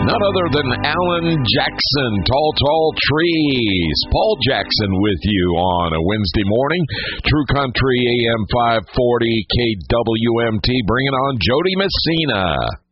None other than Alan Jackson, Tall, Tall Trees. Paul Jackson with you on a Wednesday morning. True Country AM 540 KWMT, bringing on Jody Messina.